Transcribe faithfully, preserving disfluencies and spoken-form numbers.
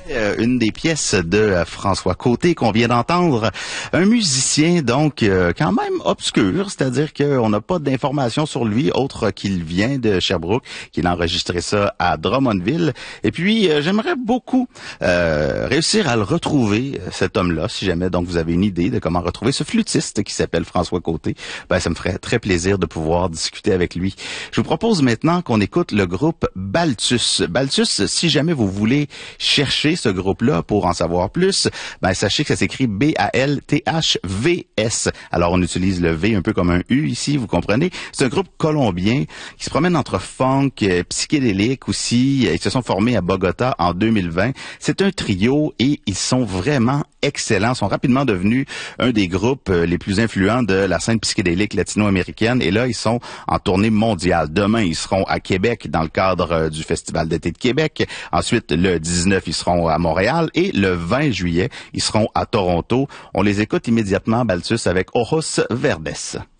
Euh, une des pièces de euh, François Côté qu'on vient d'entendre, un musicien donc euh, quand même obscur, c'est-à-dire qu'on n'a pas d'informations sur lui autre qu'il vient de Sherbrooke, qu'il a enregistré ça à Drummondville. Et puis euh, j'aimerais beaucoup euh, réussir à le retrouver, cet homme-là, si jamais donc vous avez une idée de comment retrouver ce flûtiste qui s'appelle François Côté. Ben ça me ferait très plaisir de pouvoir discuter avec lui. Je vous propose maintenant qu'on écoute le groupe Balthus. Balthus, si jamais vous voulez chercher ce groupe-là pour en savoir plus, ben sachez que ça s'écrit B A L T H V S. Alors on utilise le V un peu comme un U ici, vous comprenez. C'est un groupe colombien qui se promène entre funk, euh, psychédélique aussi. Ils se sont formés à Bogota en deux mille vingt. C'est un trio et ils sont vraiment excellents. Ils sont rapidement devenus un des groupes euh, les plus influents de la scène psychédélique latino-américaine. Et là, ils sont en tournée mondiale. Demain, ils seront à Québec dans le cadre euh, du Festival d'été de Québec. Ensuite, le dix-neuf, ils seront à Montréal et le vingt juillet, ils seront à Toronto. On les écoute immédiatement, Balthus, avec Ojos Verdes.